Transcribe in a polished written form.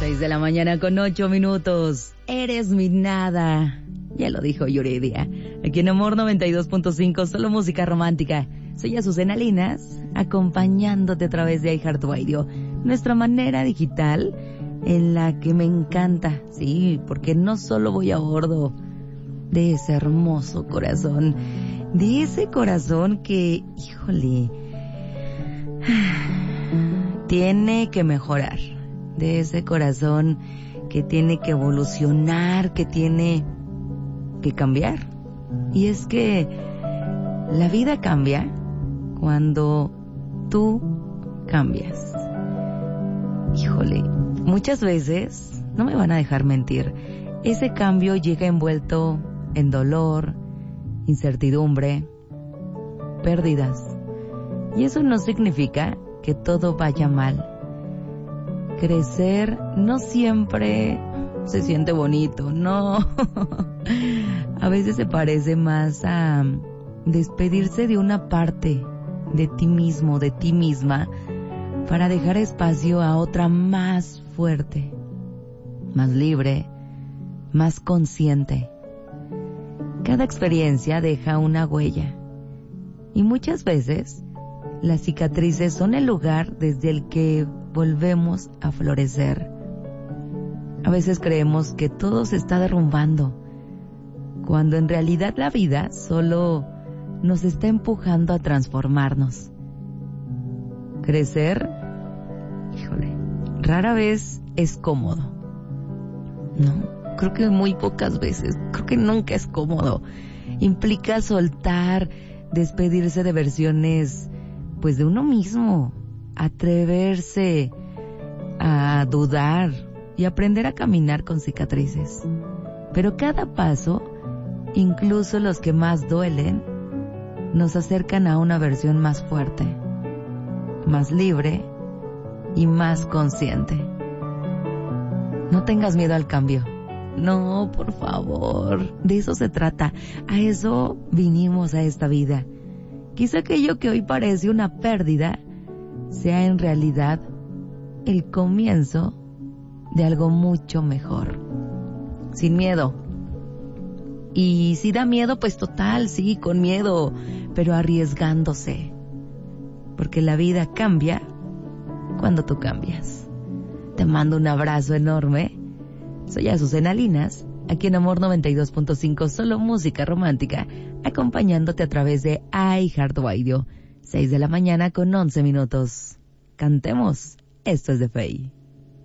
6 de la mañana con 8 minutos. Eres mi nada. Ya lo dijo Yuridia. Aquí en Amor 92.5, solo música romántica. Soy Azucena Linas, acompañándote a través de iHeartRadio. Nuestra manera digital en la que me encanta. Sí, porque no solo voy a bordo de ese hermoso corazón. De ese corazón que, híjole, tiene que mejorar. De ese corazón que tiene que evolucionar, que tiene que cambiar. Y es que la vida cambia cuando tú cambias. Híjole, muchas veces, no me van a dejar mentir, ese cambio llega envuelto en dolor, incertidumbre, pérdidas. Y eso no significa que todo vaya mal. Crecer no siempre se siente bonito, no. A veces se parece más a despedirse de una parte de ti mismo, de ti misma, para dejar espacio a otra más fuerte, más libre, más consciente. Cada experiencia deja una huella y muchas veces las cicatrices son el lugar desde el que volvemos a florecer. A veces creemos que todo se está derrumbando, cuando en realidad la vida solo nos está empujando a transformarnos. Crecer, híjole, rara vez es cómodo. No, creo que muy pocas veces, creo que nunca es cómodo. Implica soltar, despedirse de versiones, pues de uno mismo, atreverse a dudar y aprender a caminar con cicatrices. Pero cada paso, incluso los que más duelen, nos acercan a una versión más fuerte, más libre y más consciente. No tengas miedo al cambio. No, por favor. De eso se trata. A eso vinimos a esta vida. Quizá aquello que hoy parece una pérdida sea en realidad el comienzo de algo mucho mejor. Sin miedo. Y si da miedo, pues total, sí, con miedo, pero arriesgándose. Porque la vida cambia cuando tú cambias. Te mando un abrazo enorme. Soy Azucena Linas, aquí en Amor 92.5, solo música romántica, acompañándote a través de iHeartRadio. 6 de la mañana con 11 minutos. Cantemos. Esto es de Fey.